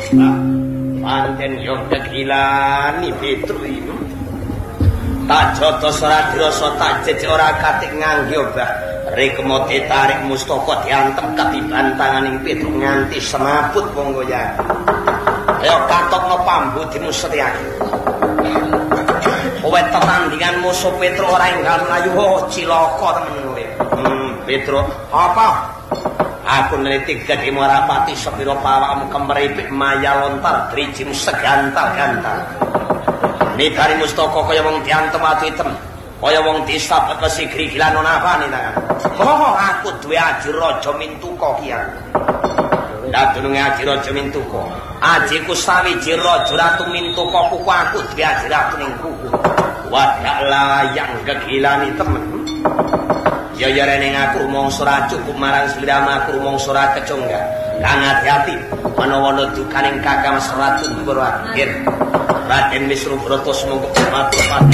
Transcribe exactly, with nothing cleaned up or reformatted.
Panten yo kegilani Petru iki. Tak joto ora dirasa tak jejek ora katik ngangge obah. Rikmote tarik mustaka diantem katiban tanganing Petru nganti semaput monggo ya. Ayo katokno pambu dimusriake. Kowe tetandingan musuh Petru ora enggal mlayu oh cilaka temen kowe. Hmm, Petru, apa? Aku neliti gede marapati sepiro pawakmu kemeripik maya lontar drijim segantal-gantal. Nidari mustaka kaya wong diantem atu item, kaya wong disabet besi grigilan napa nih tangan. Oh, aku duwe aji raja mintuka ki aku. Ndak dununge aji raja mintuka. Ajiku sawiji raja ratu mintuka kuku aku duwe aji ratu ning kuku. Wadak layang gegilani temen. Ya ya rene aku rumangsa ora cukup marang sliramu aku rumangsa ora kecongga. Kang ati-ati menawa dukaning Kakang Ratu Purwagir. Raden Wisnubrata semongko matur pati